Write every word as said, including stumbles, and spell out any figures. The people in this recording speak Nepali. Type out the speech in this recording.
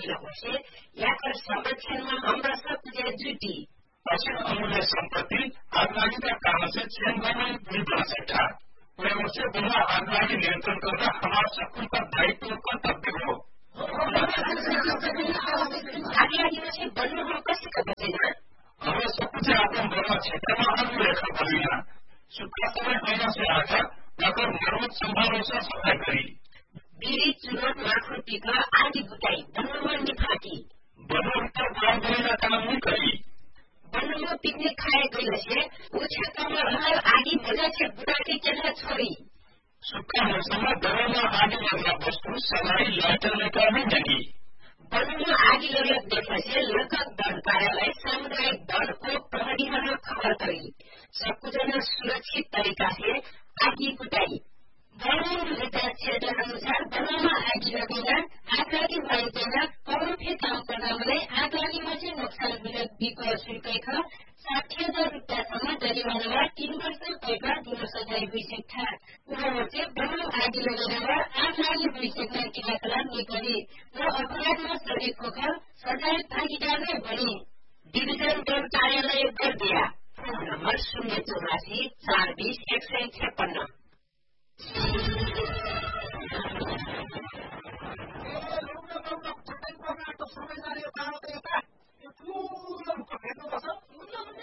मतलब होसे याकर संरक्षण में हमरा सब जे जुटी असीम अमूल्य संपत्ति आगलागी का कारण से चैन में पूरी बना सकता वह उससे बिना आगलागी नियंत्रण करना हमारा सबको का दायित्व और कर्तव्य हो। आगलागी में से बनो हम कैसे कर बचेगा हमें सब कुछ आपन बना क्षेत्र में हम रेखा करिए सुखा समय आना से आकर अगर मरम्मत संभाल से सफाई करी बीड़ी चुनौत लाखों टिका आदि बुताई बनो में निफाकी बनो उत्तर गाँव देने काम नहीं करी बनो में पिकनिक खाए गई से वो क्षेत्र में हमारे आदि मजा से बुरा के चलना छोड़ी सुखा मौसम में बनो में आदि लगा वस्तु सलाई लाइटर लेकर नहीं जगी बनो में आदि लगे देखने से लगभग दल कार्यालय सामुदायिक दल को प्रहरी में खबर करी सब कुछ सुरक्षित तरीका से आदि बुताई बनो विकास क्षेत्र अनुसार बनो में आदि लगेगा आग लगी भइदिन अरू फेरि काम गर्दाले आग लागीमा चाहिँ नोक्सान विकल्प शुल्क साठी हजार रुपियाँसम्म जरिवानामा तीन वर्ष कैद दिन सजाय भइसक्छ उहाँहरू चाहिँ बनो आदि लगेर आग लागि भइसक्ने क्रियाकलाप निगरी र अपराधमा सरेको सजाय भागीदार नै बने डिभिजन दल कार्यालय गर्दिया फोन नम्बर शून्य चौरासी चार बीस एक सय छप्पन्न